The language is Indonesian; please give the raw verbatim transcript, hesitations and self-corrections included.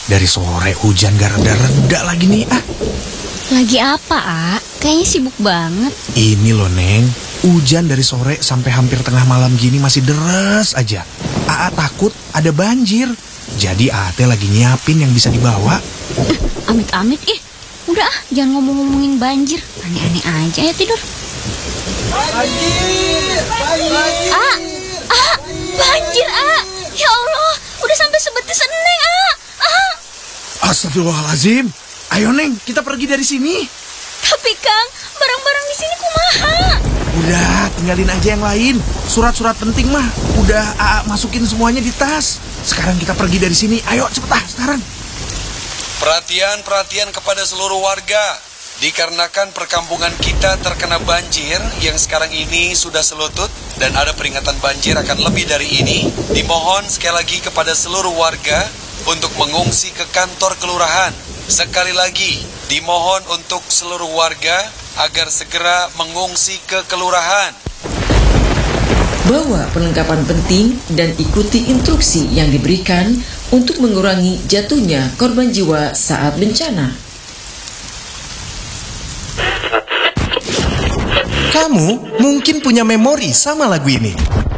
Dari sore hujan gak reda-reda lagi nih. Ah, Lagi apa, A? Kayaknya sibuk banget. ini loh Neng, hujan dari sore sampai hampir tengah malam gini masih deras aja. Aa takut ada banjir. Jadi Aa teh lagi nyiapin yang bisa dibawa. Amit-amit, ih. Udah ah, jangan ngomong-ngomongin banjir. Aneh-aneh aja ya tidur. Banjir! Banjir! A, A, banjir, A. Ya Allah, udah sampai sebetis Neng, A. A. Astagfirullahaladzim. Ayo Neng, kita pergi dari sini. Tapi Kang, barang-barang di sini kumaha? Udah, tinggalin aja yang lain. Surat-surat penting mah udah Aa masukin semuanya di tas. Sekarang kita pergi dari sini. Ayo cepet ah, sekarang. Perhatian-perhatian kepada seluruh warga. Dikarenakan perkampungan kita terkena banjir yang sekarang ini sudah selutut dan ada peringatan banjir akan lebih dari ini, dimohon sekali lagi kepada seluruh warga untuk mengungsi ke kantor kelurahan. Sekali lagi, dimohon untuk seluruh warga agar segera mengungsi ke kelurahan. Bawa perlengkapan penting dan ikuti instruksi yang diberikan untuk mengurangi jatuhnya korban jiwa saat bencana. Kamu mungkin punya memori sama lagu ini.